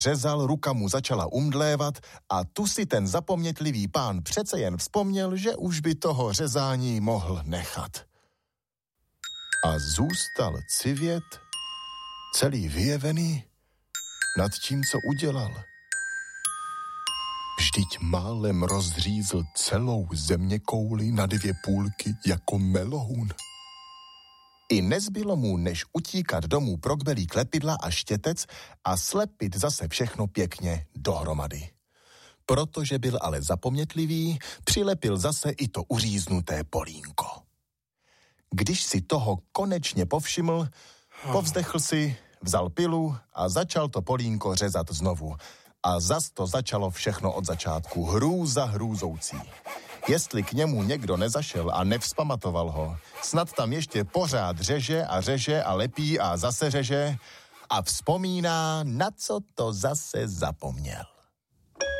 řezal, ruka mu začala umdlévat a tu si ten zapomnětlivý pán přece jen vzpomněl, že už by toho řezání mohl nechat. A zůstal civět, celý vyjevený nad tím, co udělal. Vždyť málem rozřízl celou zeměkouli na 2 půlky jako meloun. I nezbylo mu, než utíkat domů pro kbelí klepidla a štětec a slepit zase všechno pěkně dohromady. Protože byl ale zapomnětlivý, přilepil zase i to uříznuté polínko. Když si toho konečně povšiml, povzdechl si, vzal pilu a začal to polínko řezat znovu. A zas to začalo všechno od začátku, hrůza hrůzoucí. Jestli k němu někdo nezašel a nevzpamatoval ho, snad tam ještě pořád řeže a lepí a zase řeže a vzpomíná, na co to zase zapomněl.